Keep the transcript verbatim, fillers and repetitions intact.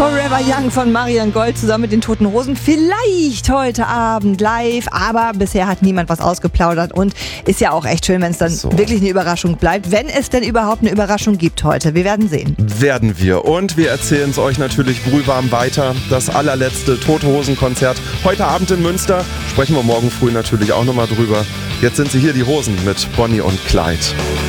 Forever Young von Marian Gold zusammen mit den Toten Hosen. Vielleicht heute Abend live, aber bisher hat niemand was ausgeplaudert und ist ja auch echt schön, wenn es dann so wirklich eine Überraschung bleibt. Wenn es denn überhaupt eine Überraschung gibt heute. Wir werden sehen. Werden wir. Und wir erzählen es euch natürlich brühwarm weiter. Das allerletzte Tote Hosen Konzert heute Abend in Münster. Sprechen wir morgen früh natürlich auch nochmal drüber. Jetzt sind sie hier, die Hosen mit Bonnie und Clyde.